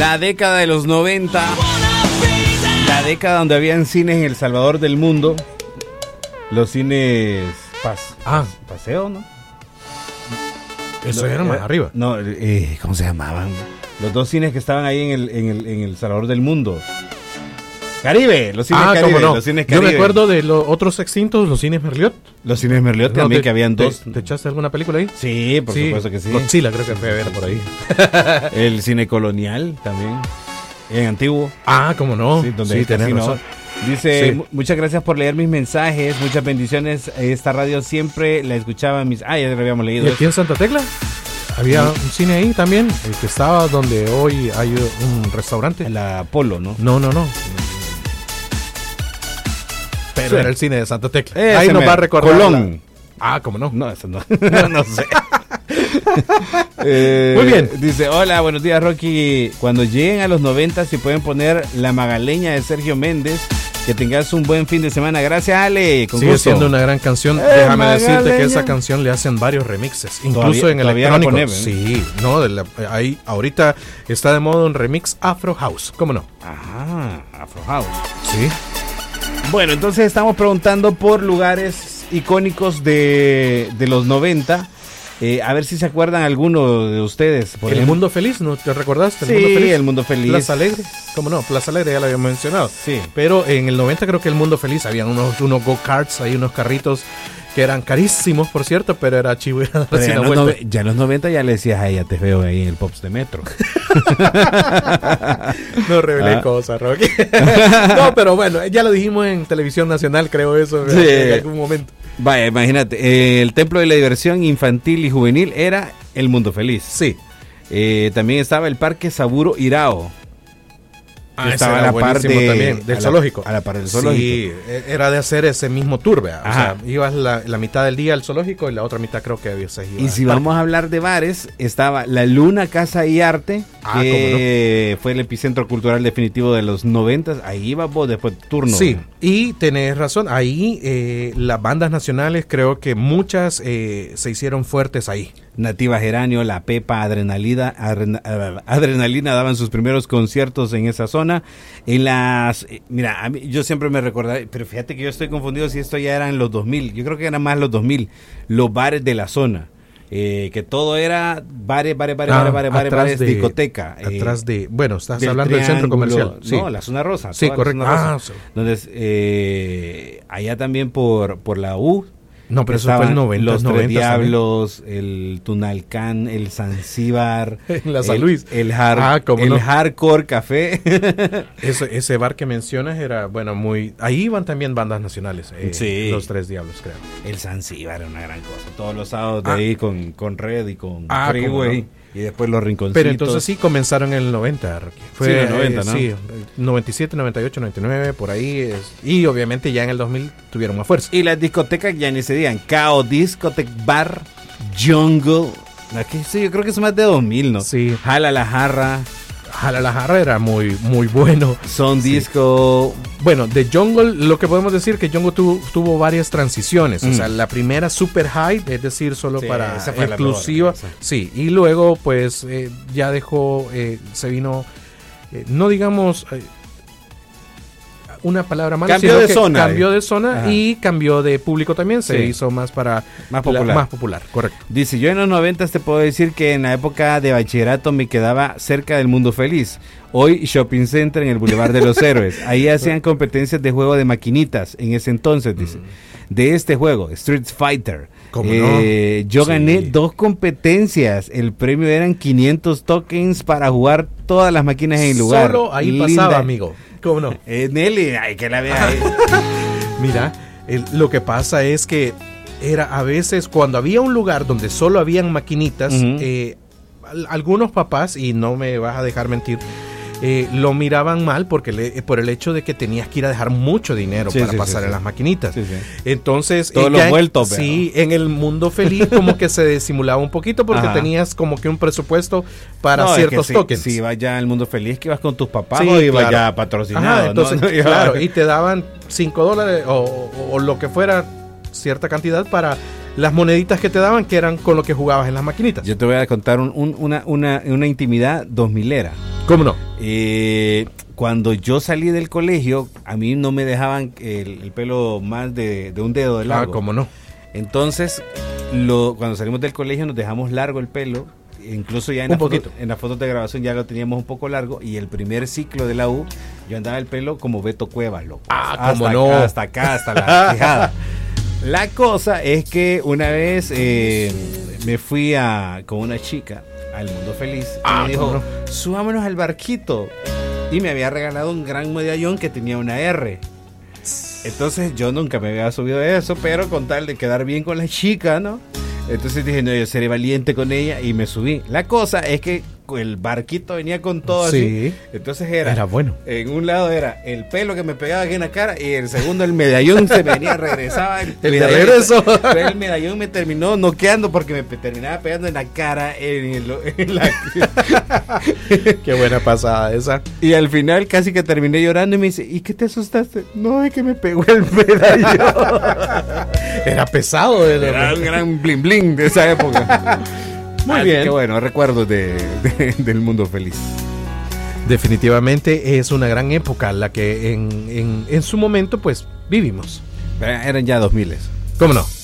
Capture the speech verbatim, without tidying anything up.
La década de los noventa. La década donde habían cines en El Salvador del mundo. Los cines Paz, ah. Paseo, ¿no? Eso era más arriba. No, eh, ¿cómo se llamaban? Los dos cines que estaban ahí en el, en el, en el Salvador del mundo. Caribe, los cines ah, Caribe, no. los cines Caribe. Yo me acuerdo de los otros extintos, los cines Merliot. Los cines Merliot no, también, te, que habían dos. Te, ¿Te echaste alguna película ahí? Sí, por sí, supuesto que sí. Godzilla creo que fue a ver por ahí. El cine colonial también, en Antiguo. Ah, ¿cómo no? Sí, donde sí tenés razón. Dice, sí. muchas gracias por leer mis mensajes, muchas bendiciones. Esta radio siempre la escuchaba mis... Ah, ya lo habíamos leído. ¿Y aquí en Santa Tecla? Había un cine ahí también, el que estaba donde hoy hay un restaurante. La Polo, ¿no? No, no, no. Pero sí. Era el cine de Santa Tecla. Ese ahí nos me... va a recordar. Colón. La... Ah, ¿cómo no? No, eso no. no, no sé. eh, Muy bien. Dice, hola, buenos días, Rocky. Cuando lleguen a los noventa, si pueden poner La Magaleña de Sergio Méndez. Que tengas un buen fin de semana. Gracias, Ale. Con Sigue gusto. siendo una gran canción. Eh, Déjame Magaleña. decirte que esa canción le hacen varios remixes. Incluso Todavía, en todavía electrónico. Poner, ¿eh? Sí, no, de la, ahí ahorita está de moda un remix Afro House. ¿Cómo no? Ajá, Afro House. Sí. Bueno, entonces estamos preguntando por lugares icónicos de, de los noventa. Eh, a ver si se acuerdan alguno de ustedes. Por el ejemplo. Mundo Feliz, ¿no te recordaste? Sí, el Mundo Feliz. el Mundo Feliz. Plaza Alegre, ¿cómo no? Plaza Alegre ya lo habíamos mencionado. Sí. Pero en el noventa creo que el Mundo Feliz habían unos, unos go-karts, ahí unos carritos que eran carísimos, por cierto, pero era chivo. Pero ya, en los nove- ya en los noventa ya le decías, ay, ya te veo ahí en el Pops de Metro. No revelé ah. cosas, Rocky. No, pero bueno, ya lo dijimos en Televisión Nacional, creo eso, sí. En algún momento. Vaya, imagínate, eh, el templo de la diversión infantil y juvenil era el Mundo Feliz. Sí. Eh, también estaba el Parque Saburo Irao. Ah, estaba a la par de, también, del a zoológico. La, a la par del zoológico. Sí, era de hacer ese mismo tour, ¿vea? O sea, ibas la, la mitad del día al zoológico y la otra mitad creo que había se iba. Y si vamos a hablar de bares, estaba La Luna Casa y Arte, ah, que no? fue el epicentro cultural definitivo de los noventas. Ahí ibas vos después de turno. Sí, y tenés razón. Ahí eh, las bandas nacionales creo que muchas eh, se hicieron fuertes ahí. Nativa Geranio, La Pepa, Adrenalina, Adrenalina, Adrenalina daban sus primeros conciertos en esa zona. En las, mira, a mí, yo siempre me recordaré, pero fíjate que yo estoy confundido si esto ya era en los dos mil. Yo creo que eran más los dos mil, los bares de la zona. Eh, que todo era bares, bares, bares, ah, bares, bares, bares, de, discoteca. Atrás eh, de, bueno, estás del hablando del centro comercial. No, sí. la zona rosa. Sí, correcto. Ah, sí. Donde, eh, allá también por, por la U. No, pero eso fue el noventa, los noventa, Tres Diablos, también. El Tunalcán, el Zanzíbar, la San Luis, el, el, hard, ah, el no? Hardcore Café. ese, ese bar que mencionas era, bueno, muy... Ahí iban también bandas nacionales, eh, sí. Los Tres Diablos, creo. El Zanzíbar era una gran cosa. Todos los sábados ah. de ahí con, con Red y con ah, Freeway. Y después los rinconcitos. Pero entonces sí comenzaron en el noventa, Rocky. Fue sí, en el noventa, eh, ¿no? Sí, noventa y siete, noventa y ocho, noventa y nueve, por ahí. Es, y obviamente ya en el dos mil tuvieron más fuerza. Y las discotecas ya ni se digan. K O Discotech Bar, Jungle. Aquí sí, yo creo que es más de dos mil, ¿no? Sí. Jala la Jarra. Jala la Jarra era muy, muy bueno. Son sí. Disco. Bueno, de Jungle, lo que podemos decir que Jungle tuvo, tuvo varias transiciones. Mm. O sea, la primera super high, es decir, solo sí, para exclusiva. Sí, y luego, pues, eh, ya dejó, eh, se vino, eh, no digamos... Eh, una palabra mala, cambió de zona, cambió de zona Ajá. y cambió de público también, se sí. hizo más para más popular. La, más popular, correcto. Dice, yo en los noventas te puedo decir que en la época de bachillerato me quedaba cerca del Mundo Feliz. Hoy Shopping Center en el Boulevard de los Héroes. Ahí hacían competencias de juego de maquinitas en ese entonces, dice. Mm. De este juego, Street Fighter. Eh, no? Yo sí. gané dos competencias. El premio eran quinientos tokens para jugar todas las máquinas en el lugar. Solo ahí Linda. Pasaba, amigo. ¿Cómo no? Eh, Nelly, ay, que la vea ahí. Mira, el, lo que pasa es que era a veces cuando había un lugar donde solo habían maquinitas, uh-huh. eh, algunos papás, y no me vas a dejar mentir, eh, lo miraban mal porque le, por el hecho de que tenías que ir a dejar mucho dinero sí, para sí, pasar sí, en sí. las maquinitas. Sí, sí. Entonces, todos eh, los vueltos. Sí, en el Mundo Feliz como que se disimulaba un poquito porque Ajá. tenías como que un presupuesto para no, ciertos es que tokens. Si, si ibas ya al Mundo Feliz, que ibas con tus papás sí, o ibas claro. ya patrocinado. Ajá, entonces, ¿no? claro, y te daban cinco dólares o, o, o lo que fuera cierta cantidad para las moneditas que te daban, que eran con lo que jugabas en las maquinitas. Yo te voy a contar un, un, una, una, una intimidad dos milera. ¿Cómo no? Eh, cuando yo salí del colegio, a mí no me dejaban el, el pelo más de, de un dedo de largo. Ah, ¿cómo no? Entonces, lo, cuando salimos del colegio nos dejamos largo el pelo. Incluso ya en, un la poquito. Foto, en las fotos de grabación ya lo teníamos un poco largo. Y el primer ciclo de la U, yo andaba el pelo como Beto Cuevas, loco. Ah, ¿cómo hasta no? Acá, hasta acá, hasta la quijada. La cosa es que una vez eh, me fui a, con una chica al Mundo Feliz. Y ah, me dijo, no? subámonos al barquito. Y me había regalado un gran medallón que tenía una R. Entonces yo nunca me había subido eso, pero con tal de quedar bien con la chica, ¿no? Entonces dije, no, yo seré valiente con ella y me subí. La cosa es que el barquito venía con todo sí. así. Entonces era, era bueno. En un lado era el pelo que me pegaba aquí en la cara y el segundo el medallón se venía, regresaba. El, el medallón, de regreso. Pero el medallón me terminó noqueando porque me terminaba pegando en la cara. En el, en la... Qué buena pasada esa. Y al final casi que terminé llorando y me dice, ¿y qué te asustaste? No, es que me pegó el medallón. Era pesado. Era, era un gran bling bling de esa época. Muy Así bien. Que bueno, recuerdos de, de, del Mundo Feliz. Definitivamente es una gran época la que en, en, en su momento pues vivimos. Eran ya dos miles. ¿Cómo no?